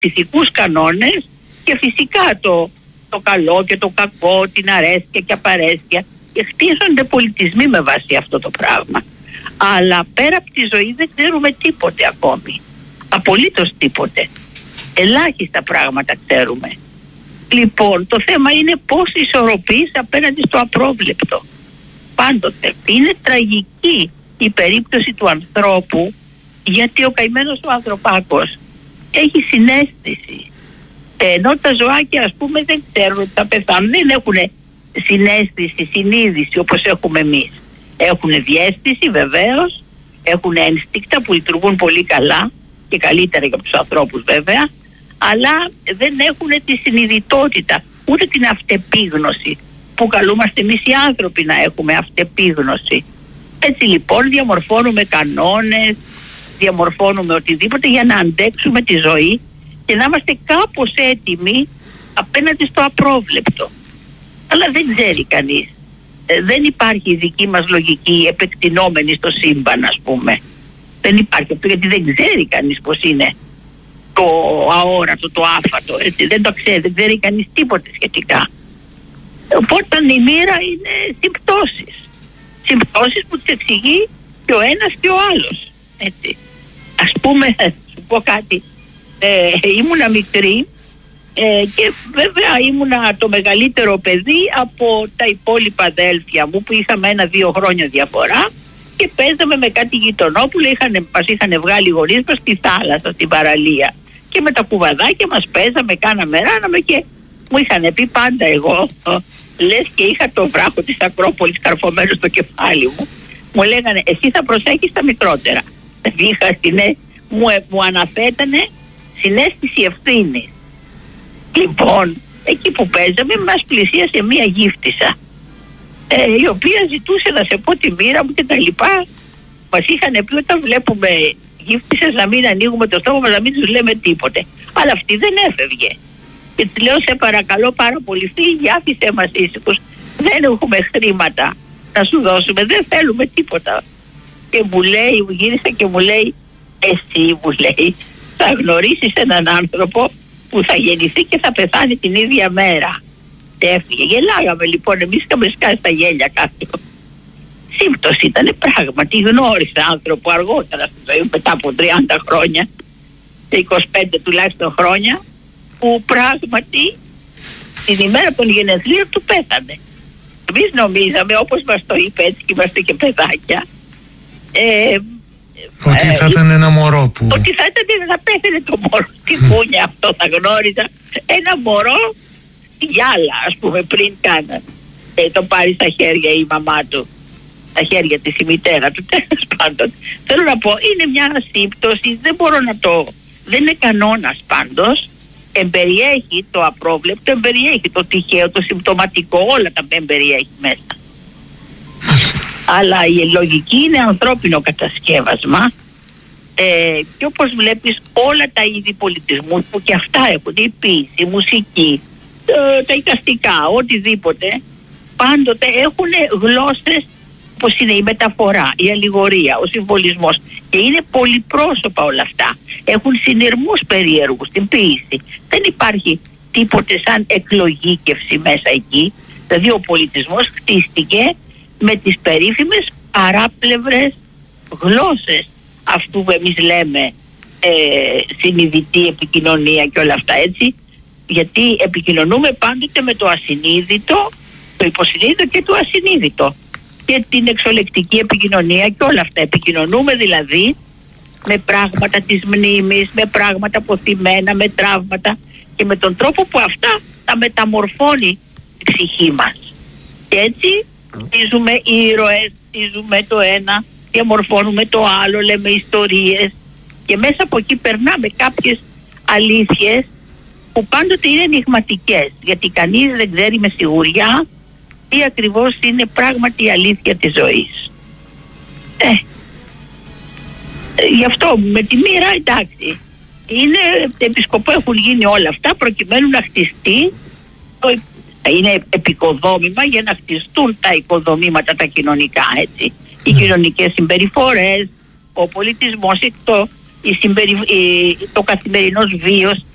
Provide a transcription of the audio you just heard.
ηθικούς κανόνες και φυσικά το καλό και το κακό, την αρέσκεια και απαρέσκεια, και χτίζονται πολιτισμοί με βάση αυτό το πράγμα. Αλλά πέρα από τη ζωή δεν ξέρουμε τίποτε ακόμη. Απολύτως τίποτε. Ελάχιστα πράγματα ξέρουμε. Λοιπόν, το θέμα είναι πώς ισορροπείς απέναντι στο απρόβλεπτο. Πάντοτε είναι τραγική η περίπτωση του ανθρώπου, γιατί ο καημένος ο ανθρωπάκος έχει συναίσθηση, ενώ τα ζωάκια ας πούμε δεν ξέρουν ότι θα πεθάνουν, δεν έχουν συναίσθηση, συνείδηση όπως έχουμε εμείς. Έχουν διαίσθηση βεβαίως, έχουν ένστικτα που λειτουργούν πολύ καλά και καλύτερα για τους ανθρώπους βέβαια, αλλά δεν έχουν τη συνειδητότητα, ούτε την αυτεπίγνωση που καλούμαστε εμείς οι άνθρωποι να έχουμε, αυτεπίγνωση. Έτσι λοιπόν διαμορφώνουμε κανόνες, διαμορφώνουμε οτιδήποτε για να αντέξουμε τη ζωή και να είμαστε κάπως έτοιμοι απέναντι στο απρόβλεπτο. Αλλά δεν ξέρει κανείς. Δεν υπάρχει η δική μας λογική επεκτηνόμενη στο σύμπαν, ας πούμε. Δεν υπάρχει αυτό, γιατί δεν ξέρει κανείς πώς είναι το αόρατο, το άφατο, έτσι. Δεν το ξέρει, δεν ξέρει κανείς τίποτε σχετικά. Οπότε η μοίρα είναι συμπτώσεις. Συμπτώσεις που τις εξηγεί και ο ένας και ο άλλος, έτσι. Ας πούμε, σου πω κάτι, ήμουνα μικρή και βέβαια ήμουνα το μεγαλύτερο παιδί από τα υπόλοιπα αδέλφια μου που είχαμε 1-2 χρόνια διαφορά και παίζαμε με κάτι γειτονόπουλο, μας είχαν βγάλει οι γονείς μας στη θάλασσα, στην παραλία, και με τα κουβαδάκια μας παίζαμε, κάναμε, ράναμε, και μου είχαν πει πάντα, εγώ λες και είχα το βράχο της Ακρόπολης καρφωμένο στο κεφάλι μου, μου λέγανε εσύ θα προσέχεις τα μικρότερα. Είχα μου αναθέτανε συναίσθηση ευθύνης. Λοιπόν, εκεί που παίζαμε μας πλησίασε μία γύφτισσα, η οποία ζητούσε να σε πω τη μοίρα μου και τα λοιπά. Μας είχαν πει όταν βλέπουμε γύφτισσες να μην ανοίγουμε το στόμα μας, να μην τους λέμε τίποτε. Αλλά αυτή δεν έφευγε. Και της λέω σε παρακαλώ πάρα πολύ, φύγει, άφησέ μας ήσυχους. Δεν έχουμε χρήματα να σου δώσουμε, δεν θέλουμε τίποτα. Και μου λέει, μου γύρισε και μου λέει, εσύ, μου λέει, θα γνωρίσεις έναν άνθρωπο που θα γεννηθεί και θα πεθάνει την ίδια μέρα. Έφυγε. Γελάγαμε λοιπόν, εμείς είχαμε σκάσει τα γέλια κάτω. Σύμπτωση ήταν πράγματι, γνώρισα άνθρωπο αργότερα στη ζωή, μετά από 30 χρόνια, 25 τουλάχιστον χρόνια, που πράγματι την ημέρα των γενεθλίων του πέθανε. Εμείς νομίζαμε, όπως μας το είπε, έτσι και είμαστε και παιδάκια, ότι θα ήταν ένα μωρό που... Ότι θα πέθανε το μωρό στη γούνια, αυτό θα γνώριζα. Ένα μωρό γυάλα, ας πούμε, πριν κάναν. Το πάρει στα χέρια η μαμά του. Στα χέρια της η μητέρα του, τέλος πάντων. Θέλω να πω, είναι μια σύμπτωση, δεν μπορώ να το... Δεν είναι κανόνας πάντως. Εμπεριέχει το απρόβλεπτο, εμπεριέχει το τυχαίο, το συμπτωματικό, όλα τα εμπεριέχει μέσα. Αλλά η λογική είναι ανθρώπινο κατασκεύασμα, και όπως βλέπεις όλα τα είδη πολιτισμού που και αυτά έχουν, η ποίηση, η μουσική, τα εικαστικά, οτιδήποτε, πάντοτε έχουν γλώσσες όπως είναι η μεταφορά, η αλληγορία, ο συμβολισμός, και είναι πολυπρόσωπα όλα αυτά. Έχουν συνειρμούς περίεργους στην ποίηση. Δεν υπάρχει τίποτε σαν εκλογήκευση μέσα εκεί. Δηλαδή ο πολιτισμός χτίστηκε με τις περίφημες παράπλευρες γλώσσες αυτού που εμείς λέμε συνειδητή επικοινωνία και όλα αυτά, έτσι, γιατί επικοινωνούμε πάντοτε με το ασυνείδητο, το υποσυνείδητο και το ασυνείδητο, και την εξολεκτική επικοινωνία και όλα αυτά. Επικοινωνούμε δηλαδή με πράγματα της μνήμης, με πράγματα αποθυμένα, με τραύματα, και με τον τρόπο που αυτά τα μεταμορφώνει η ψυχή μας. Και έτσι χτίζουμε ήρωες, χτίζουμε το ένα, διαμορφώνουμε το άλλο, λέμε ιστορίες, και μέσα από εκεί περνάμε κάποιες αλήθειες που πάντοτε είναι ενιγματικές, γιατί κανείς δεν ξέρει με σιγουριά τι ακριβώς είναι πράγματι η αλήθεια της ζωής. Γι' αυτό με τη μοίρα, εντάξει, είναι επισκοπό, έχουν γίνει όλα αυτά προκειμένου να χτιστεί, είναι επικοδόμημα για να χτιστούν τα οικοδομήματα τα κοινωνικά, έτσι. Οι κοινωνικές συμπεριφορές, ο πολιτισμός, το καθημερινός βίος,